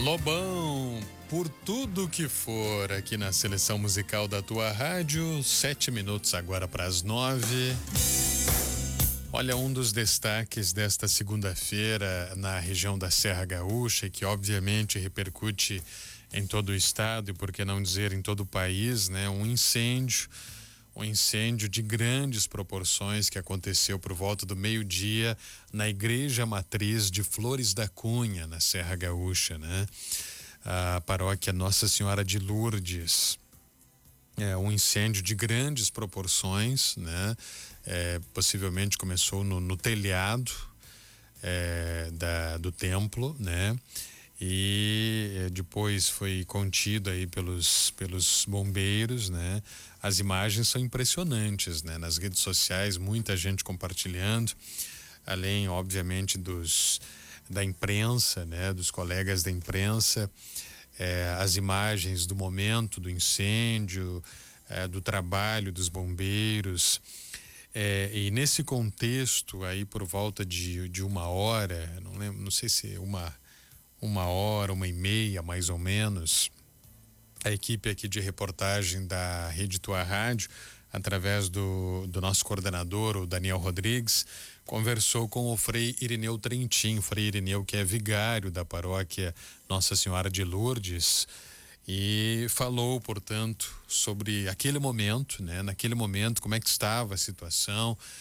Lobão, por tudo que for aqui na seleção musical da tua rádio, 7 minutos agora para as 9. Olha, um dos destaques desta segunda-feira na região da Serra Gaúcha, que obviamente repercute em todo o estado e por que não dizer em todo o país, né? Um incêndio de grandes proporções que aconteceu por volta do meio-dia na Igreja Matriz de Flores da Cunha, na Serra Gaúcha, né? A paróquia Nossa Senhora de Lourdes. É um incêndio de grandes proporções, né? Possivelmente começou no telhado do templo, né? E depois foi contido aí pelos bombeiros, né? As imagens são impressionantes, né? Nas redes sociais, muita gente compartilhando, além, obviamente, da imprensa, né? Dos colegas da imprensa, as imagens do momento do incêndio, do trabalho dos bombeiros. E nesse contexto aí, por volta de 1 hora, não lembro, não sei se uma hora, 1h30, mais ou menos, a equipe aqui de reportagem da Rede Tua Rádio, através do nosso coordenador, o Daniel Rodrigues, conversou com o Frei Irineu Trentin, Frei Irineu, que é vigário da paróquia Nossa Senhora de Lourdes, e falou, portanto, sobre aquele momento, né? Naquele momento, como é que estava a situação,